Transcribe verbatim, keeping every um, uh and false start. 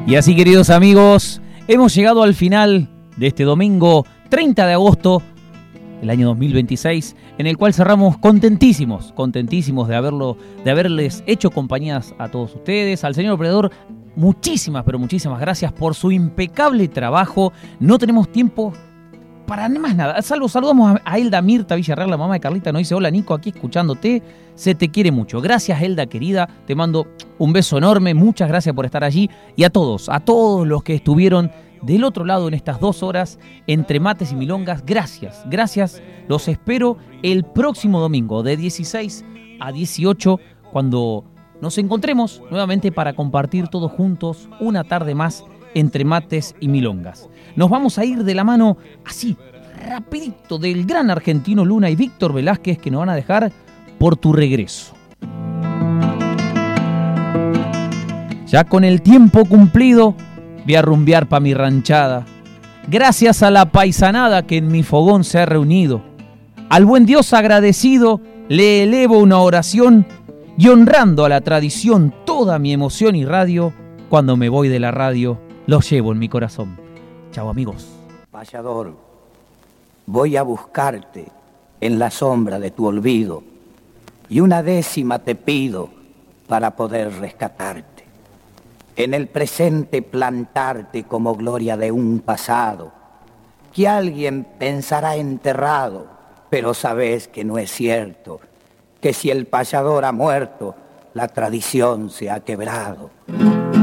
Y así, queridos amigos, hemos llegado al final de este domingo treinta de agosto del año dos mil veintiséis, en el cual cerramos contentísimos, contentísimos de haberlo, de haberles hecho compañías a todos ustedes. Al señor operador, muchísimas, pero muchísimas gracias por su impecable trabajo. No tenemos tiempo para más nada. Salvo, saludamos a Elda Mirta Villarreal, la mamá de Carlita. Nos dice: hola Nico, aquí escuchándote. Se te quiere mucho. Gracias, Elda querida. Te mando un beso enorme. Muchas gracias por estar allí. Y a todos, a todos los que estuvieron del otro lado en estas dos horas entre mates y milongas, gracias, gracias. Los espero el próximo domingo de dieciséis a dieciocho, cuando nos encontremos nuevamente para compartir todos juntos una tarde más entre mates y milongas. Nos vamos a ir de la mano así, rapidito, del gran argentino Luna y Víctor Velázquez, que nos van a dejar Por tu regreso. Ya con el tiempo cumplido, voy a rumbear pa' mi ranchada. Gracias a la paisanada que en mi fogón se ha reunido. Al buen Dios agradecido le elevo una oración, y honrando a la tradición toda mi emoción y radio, cuando me voy de la radio, lo llevo en mi corazón. Chao, amigos. Payador, voy a buscarte en la sombra de tu olvido, y una décima te pido para poder rescatarte. En el presente plantarte como gloria de un pasado, que alguien pensará enterrado, pero sabes que no es cierto, que si el payador ha muerto, la tradición se ha quebrado.